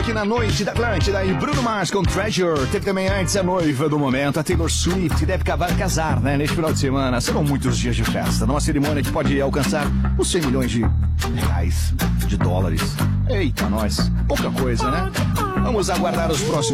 Aqui na noite da Atlântida e Bruno Mars com Treasure. Teve também antes a noiva do momento, a Taylor Swift, deve casar, né? Neste final de semana. Serão muitos dias de festa. Numa cerimônia que pode alcançar os 100 milhões de reais, de dólares. Eita, nós. Pouca coisa, né? Vamos aguardar os próximos